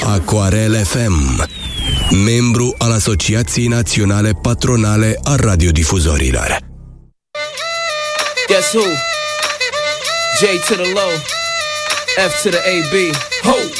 Aquarel FM, membru al Asociației Naționale Patronale a Radiodifuzorilor. Guess who? J to the low, F to the AB. Ho!